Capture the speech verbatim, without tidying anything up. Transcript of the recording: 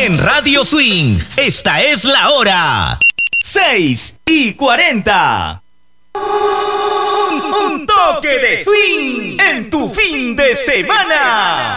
En Radio Swing, esta es la hora. seis y cuarenta. Un, un toque de swing en tu fin de semana.